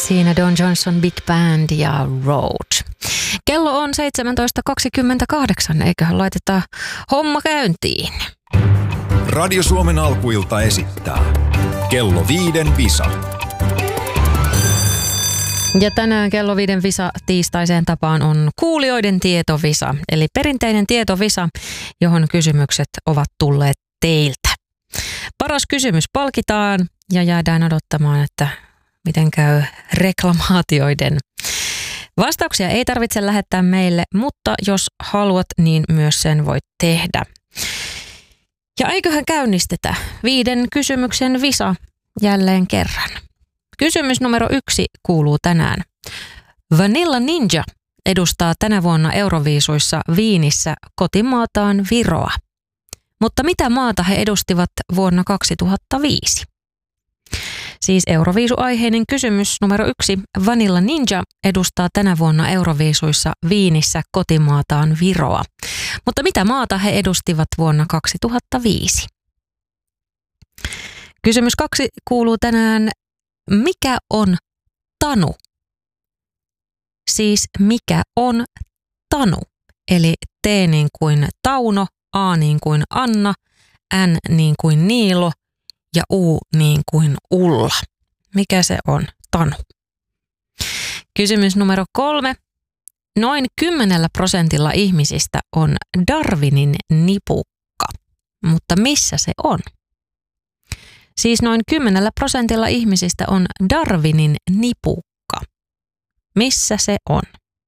Siinä Don Johnson Big Band ja Road. Kello on 17.28, eiköhän laiteta homma käyntiin. Radio Suomen alkuilta esittää Kello 5 visa. Ja tänään Kello 5 visa tiistaiseen tapaan on kuulijoiden tietovisa, eli perinteinen tietovisa, johon kysymykset ovat tulleet teiltä. Paras kysymys palkitaan ja jäädään odottamaan, että miten käy reklamaatioiden. Vastauksia ei tarvitse lähettää meille, mutta jos haluat, niin myös sen voit tehdä. Ja eiköhän käynnistetä 5 kysymyksen visa jälleen kerran. Kysymys numero 1 kuuluu tänään. Vanilla Ninja edustaa tänä vuonna Euroviisuissa Wienissä kotimaataan Viroa. Mutta mitä maata he edustivat vuonna 2005? Siis Euroviisu-aiheinen kysymys numero 1. Vanilla Ninja edustaa tänä vuonna Euroviisuissa Wienissä kotimaataan Viroa. Mutta mitä maata he edustivat vuonna 2005? Kysymys 2 kuuluu tänään. Mikä on tanu? Siis mikä on tanu? Eli T niin kuin Tauno, A niin kuin Anna, N niin kuin Niilo ja U niin kuin Ulla. Mikä se on tanu? Kysymys numero 3. Noin 10% ihmisistä on Darwinin nipukka, mutta missä se on? Siis noin 10% ihmisistä on Darwinin nipukka. Missä se on?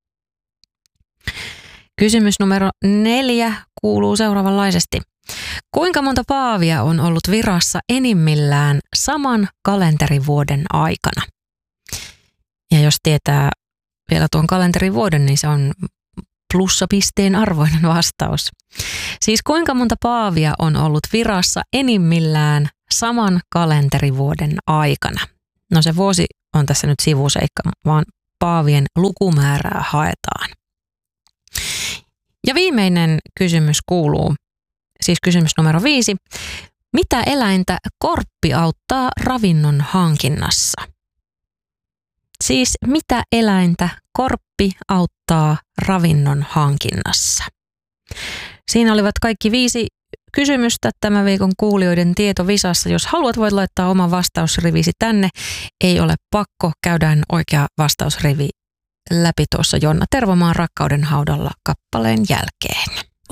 Kysymys numero 4 kuuluu seuraavanlaisesti. Kuinka monta paavia on ollut virassa enimmillään saman kalenterivuoden aikana? Ja jos tietää vielä tuon kalenterivuoden, niin se on plussapisteen arvoinen vastaus. Siis kuinka monta paavia on ollut virassa enimmillään saman kalenterivuoden aikana? No se vuosi on tässä nyt sivuseikka, vaan paavien lukumäärää haetaan. Ja viimeinen kysymys kuuluu, siis kysymys numero 5. Mitä eläintä korppi auttaa ravinnon hankinnassa? Siis mitä eläintä korppi auttaa ravinnon hankinnassa? Siinä olivat kaikki 5 kysymystä tämän viikon kuulijoiden tietovisassa. Jos haluat, voit laittaa oman vastausrivisi tänne. Ei ole pakko, käydään oikea vastausrivi läpi tuossa Jonna Tervomaan Rakkauden haudalla kappaleen jälkeen.